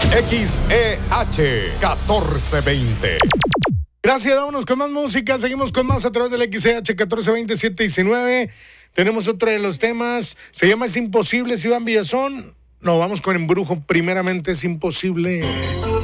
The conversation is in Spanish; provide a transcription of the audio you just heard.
XEH 1420. Gracias, vámonos con más música. Seguimos con más a través del XEH 1420 719. Tenemos otro de los temas. Se llama Es Imposible, Iván Villazón. No, vamos con Embrujo. Primeramente, Es Imposible.